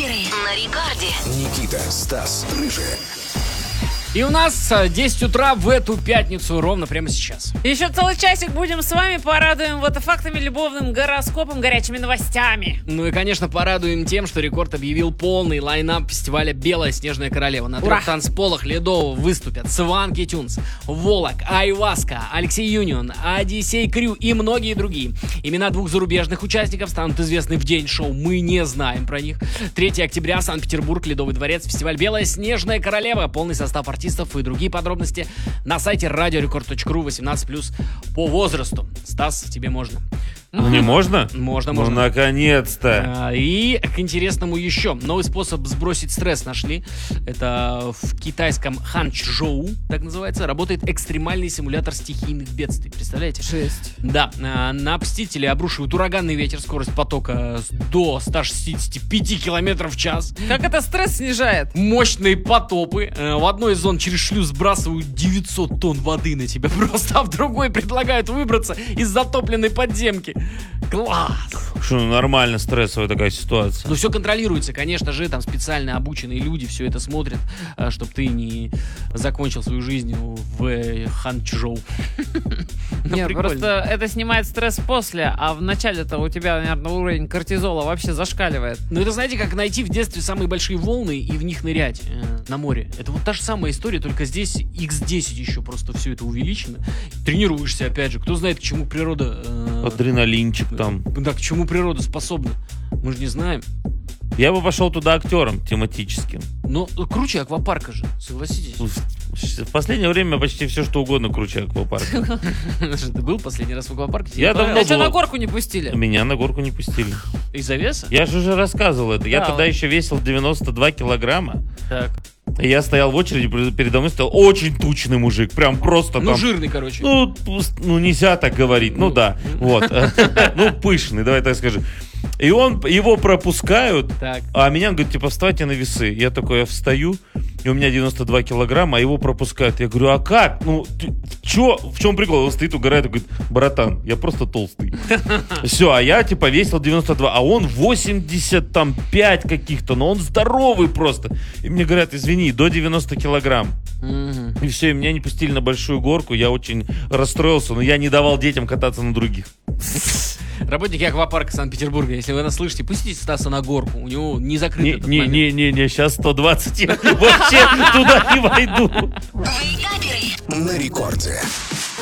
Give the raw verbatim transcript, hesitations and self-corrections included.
Вейкаперы на рекорде. Никита, Стас, Рыжий. И у нас десять утра в эту пятницу, ровно прямо сейчас. Еще целый часик будем с вами, порадуем вот фактами, любовным гороскопом, горячими новостями. Ну и, конечно, порадуем тем, что Рекорд объявил полный лайнап фестиваля «Белая снежная королева». На трех танцполах Ледово выступят Сванки Тюнс, Волок, Айваска, Алексей Юнион, Одиссей Крю и многие другие. Имена двух зарубежных участников станут известны в день шоу, мы не знаем про них. третьего октября, Санкт-Петербург, Ледовый дворец, фестиваль «Белая снежная королева». Полный состав артистов и другие подробности на сайте радиорекорд точка ру, восемнадцать плюс по возрасту. Стас, тебе можно. Ну не можно? Можно, ну, можно. Ну, наконец-то. А, и к интересному еще. Новый способ сбросить стресс нашли. Это в китайском Ханчжоу, так называется, работает экстремальный симулятор стихийных бедствий. Представляете? Шесть. Да. На посетителей обрушивают ураганный ветер, скорость потока до ста шестидесяти пяти километров в час. Как это стресс снижает? Мощные потопы. В одной из зон через шлюз сбрасывают девятьсот тонн воды на тебя просто, а в другой предлагают выбраться из затопленной подземки. Класс! Что, ну, нормально, стрессовая такая ситуация. Ну, все контролируется, конечно же, там специально обученные люди все это смотрят, чтобы ты не закончил свою жизнь в Ханчжоу. Нет, просто это снимает стресс после, а в начале-то у тебя, наверное, уровень кортизола вообще зашкаливает. Ну, это, знаете, как найти в детстве самые большие волны и в них нырять на море. Это вот та же самая история, только здесь икс десять еще просто все это увеличено. Тренируешься, опять же, кто знает, к чему природа... Адреналинчик там. Да, к чему природа способна. Мы же не знаем. Я бы пошел туда актером тематическим. Ну, круче аквапарка же, согласитесь. В последнее время почти все, что угодно круче аквапарка. Ты был последний раз в аквапарке? Я давно был. Тебя на горку не пустили? Меня на горку не пустили. Из-за веса? Я же уже рассказывал это. Я тогда еще весил девяносто два килограмма. Так. Я стоял в очереди, передо мной стоял очень тучный мужик, прям просто ну, там... жирный, короче. Ну, ну, нельзя так говорить, ну, ну да, вот. Ну, пышный, давай так скажем. И он, его пропускают, так. А меня, он говорит, типа, вставайте на весы. Я такой, я встаю, и у меня девяносто два килограмма, а его пропускают. Я говорю, а как? Ну, ты, чё, в чем прикол? Он стоит, угорает, и говорит, братан, я просто толстый. Все, а я, типа, весил девяносто два, а он восемьдесят пять каких-то, но он здоровый просто. И мне говорят, извини, до девяноста килограмм. И все, и меня не пустили на большую горку, я очень расстроился, но я не давал детям кататься на других. Работники аквапарка Санкт-Петербурга, если вы нас слышите, пустите Стаса на горку. У него не закрыт не, этот не, момент. Не-не-не, сейчас сто двадцать, я вообще туда не войду. Вейкаперы на рекорде.